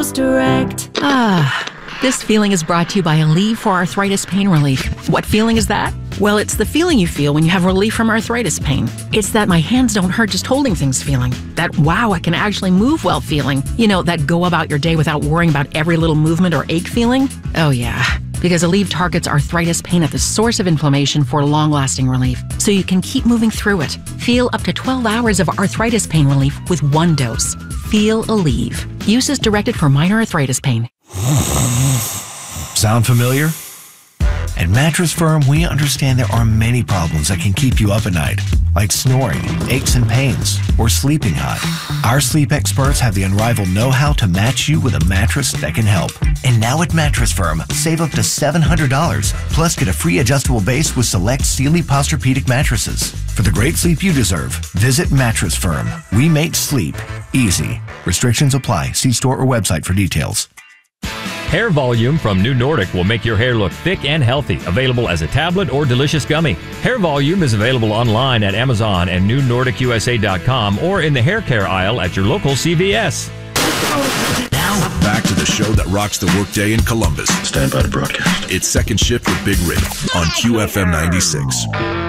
Direct. This feeling is brought to you by Aleve for arthritis pain relief. What feeling is that? Well, it's the feeling you feel when you have relief from arthritis pain. It's that my hands don't hurt just holding things feeling. That wow, I can actually move well feeling. You know, that go about your day without worrying about every little movement or ache feeling. Oh yeah, because Aleve targets arthritis pain at the source of inflammation for long-lasting relief, so you can keep moving through it. Feel up to 12 hours of arthritis pain relief with one dose. Feel Aleve. Use is directed for minor arthritis pain. Sound familiar? At Mattress Firm, we understand there are many problems that can keep you up at night, like snoring, aches and pains, or sleeping hot. Our sleep experts have the unrivaled know-how to match you with a mattress that can help. And now at Mattress Firm, save up to $700, plus get a free adjustable base with select Sealy Posturepedic mattresses. For the great sleep you deserve, visit Mattress Firm. We make sleep easy. Restrictions apply. See store or website for details. Hair Volume from New Nordic will make your hair look thick and healthy. Available as a tablet or delicious gummy. Hair Volume is available online at Amazon and NewNordicUSA.com or in the hair care aisle at your local CVS. Now, back to the show that rocks the workday in Columbus. Stand by to broadcast. It's Second Shift with Big Rig on QFM 96.